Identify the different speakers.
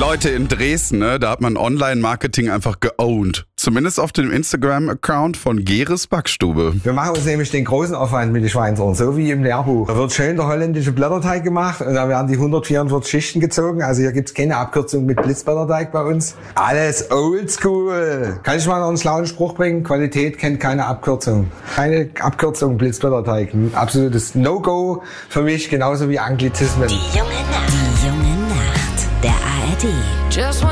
Speaker 1: Leute, in Dresden, ne, da hat man Online-Marketing einfach geowned. Zumindest auf dem Instagram-Account von Geres Backstube.
Speaker 2: Wir machen uns nämlich den großen Aufwand mit den Schweinsohren, so wie im Lehrbuch. Da wird schön der holländische Blätterteig gemacht und da werden die 144 Schichten gezogen. Also hier gibt's keine Abkürzung mit Blitzblätterteig bei uns. Alles oldschool. Kann ich mal noch einen schlauen Spruch bringen? Qualität kennt keine Abkürzung. Keine Abkürzung, Blitzblätterteig. Ein absolutes No-Go für mich, genauso wie Anglizismen.
Speaker 3: Die junge Nacht. Der ARD.